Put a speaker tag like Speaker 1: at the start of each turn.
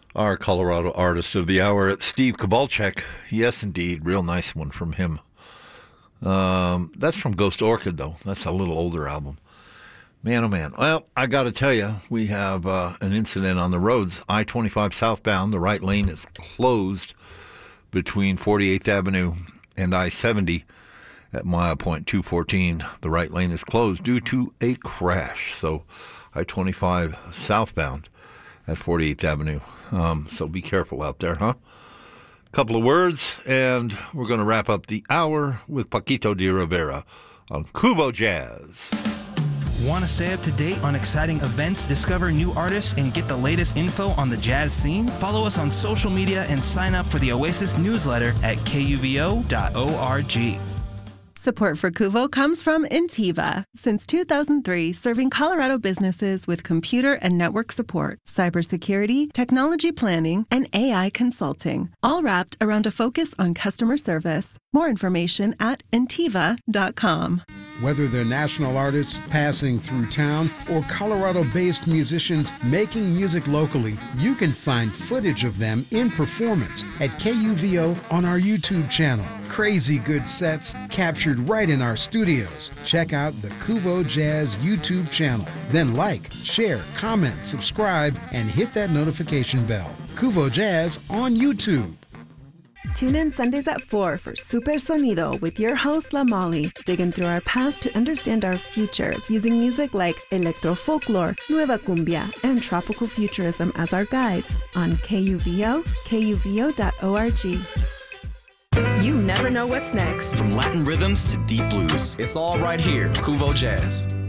Speaker 1: Our Colorado artist of the hour, it's Steve Kowalczyk. Yes, indeed. Real nice one from him. That's from Ghost Orchid, though. That's a little older album. Man, oh man. Well, I got to tell you, we have an incident on the roads. I-25 southbound, the right lane is closed between 48th Avenue and I-70 at mile point 214. The right lane is closed due to a crash. So I-25 southbound at 48th Avenue. So be careful out there, huh? Couple of words, and we're going to wrap up the hour with Paquito de Rivera on Kubo Jazz.
Speaker 2: Want to stay up to date on exciting events, discover new artists, and get the latest info on the jazz scene? Follow us on social media and sign up for the Oasis newsletter at kuvo.org.
Speaker 3: Support for Kuvo comes from Intiva. Since 2003, serving Colorado businesses with computer and network support, cybersecurity, technology planning, and AI consulting, all wrapped around a focus on customer service. More information at Intiva.com.
Speaker 4: Whether they're national artists passing through town or Colorado-based musicians making music locally, you can find footage of them in performance at KUVO on our YouTube channel. Crazy good sets captured right in our studios. Check out the Kuvo Jazz YouTube channel. Then like, share, comment, subscribe, and hit that notification bell. Kuvo Jazz on YouTube.
Speaker 5: Tune in Sundays at 4 for Super Sonido with your host, La Molly, digging through our past to understand our futures using music like electro folklore, nueva cumbia, and tropical futurism as our guides on KUVO, kuvo.org.
Speaker 6: You never know what's next.
Speaker 7: From Latin rhythms to deep blues, it's all right here. Kuvo Jazz.